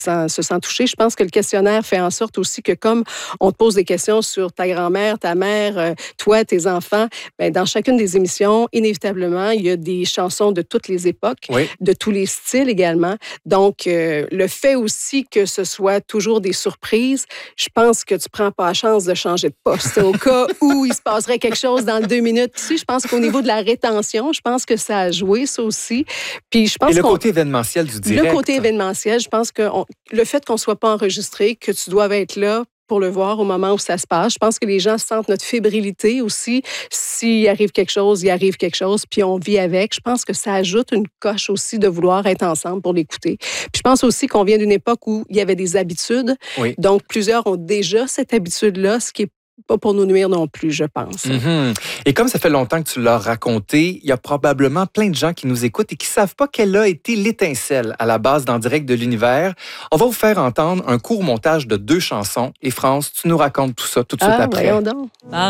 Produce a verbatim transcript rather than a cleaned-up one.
sent, se sent touché. Je pense que le questionnaire fait en sorte aussi que comme on te pose des questions sur ta grand-mère, ta mère, euh, toi, tes enfants, bien, dans chacune des émissions, inévitablement, il y a des chansons de toutes les époques, Oui. de tous les styles également. Donc, euh, le fait aussi que ce soit toujours des surprises, je pense que tu prends pas la chance de changer de poste au cas où il se passerait quelque chose dans le deux minutes. Tu sais, je pense qu'au niveau de la rétention, je pense que ça a joué, ça aussi. Puis je pense Et le qu'on... côté événementiel du direct. Le côté événementiel, je pense que on... le fait qu'on ne soit pas enregistré, que tu doives être là pour le voir au moment où ça se passe. Je pense que les gens sentent notre fébrilité aussi. S'il arrive quelque chose, il arrive quelque chose, puis on vit avec. Je pense que ça ajoute une coche aussi de vouloir être ensemble pour l'écouter. Puis je pense aussi qu'on vient d'une époque où il y avait des habitudes. Oui. Donc, plusieurs ont déjà cette habitude-là, ce qui est pas pour nous nuire non plus, je pense. Mm-hmm. Et comme ça fait longtemps que tu l'as raconté, il y a probablement plein de gens qui nous écoutent et qui ne savent pas quelle a été l'étincelle à la base d'En direct de l'univers. On va vous faire entendre un court montage de deux chansons. Et France, tu nous racontes tout ça tout de suite ah, après. Voyons donc.